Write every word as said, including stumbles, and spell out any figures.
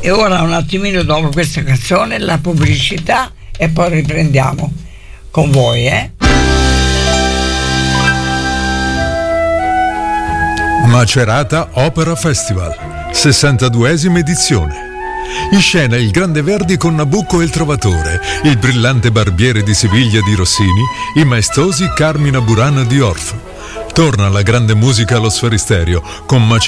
E ora un attimino dopo questa canzone la pubblicità e poi riprendiamo con voi, eh? Macerata Opera Festival, sessantaduesima edizione. In scena il Grande Verdi con Nabucco e il Trovatore, il brillante Barbiere di Siviglia di Rossini, i maestosi Carmina Burana di Orff. Torna la grande musica allo Sferisterio con Macerata